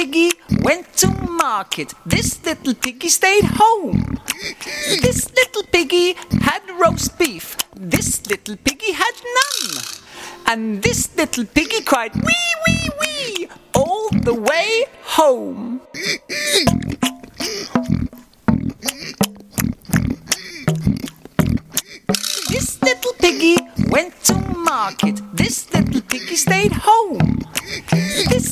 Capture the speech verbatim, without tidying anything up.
piggy went to market. This little piggy stayed home. This little piggy had roast beef. This little piggy had none. And this little piggy cried wee, wee, wee all the way home. This little piggy went to market. This little piggy stayed home. This